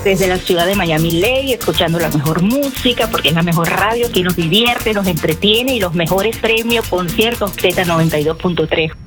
desde la ciudad de Miami-Dade, escuchando la mejor música, porque es la mejor radio que nos divierte, nos entretiene y los mejores premios, conciertos Z92.3.